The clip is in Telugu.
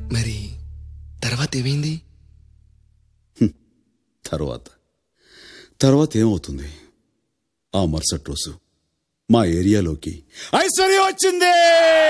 మరి తర్వాత ఏమైంది? తర్వాత ఏమవుతుంది? ఆ మరుసటి రోజు మా ఏరియాలోకి ఐశ్వర్య వచ్చింది.